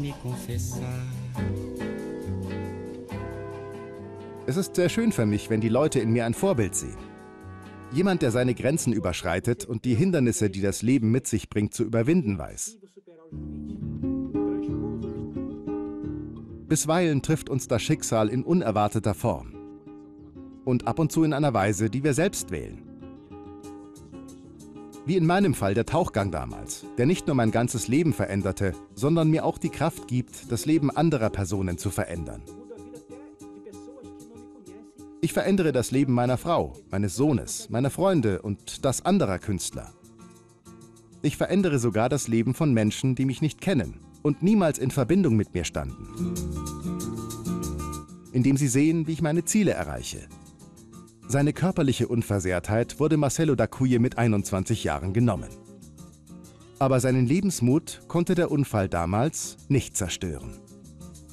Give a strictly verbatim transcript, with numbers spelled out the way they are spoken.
Es ist sehr schön für mich, wenn die Leute in mir ein Vorbild sehen. Jemand, der seine Grenzen überschreitet und die Hindernisse, die das Leben mit sich bringt, zu überwinden weiß. Bisweilen trifft uns das Schicksal in unerwarteter Form. Und ab und zu in einer Weise, die wir selbst wählen. Wie in meinem Fall der Tauchgang damals, der nicht nur mein ganzes Leben veränderte, sondern mir auch die Kraft gibt, das Leben anderer Personen zu verändern. Ich verändere das Leben meiner Frau, meines Sohnes, meiner Freunde und das anderer Künstler. Ich verändere sogar das Leben von Menschen, die mich nicht kennen und niemals in Verbindung mit mir standen. Indem sie sehen, wie ich meine Ziele erreiche. Seine körperliche Unversehrtheit wurde Marcelo da Cuye mit einundzwanzig Jahren genommen. Aber seinen Lebensmut konnte der Unfall damals nicht zerstören.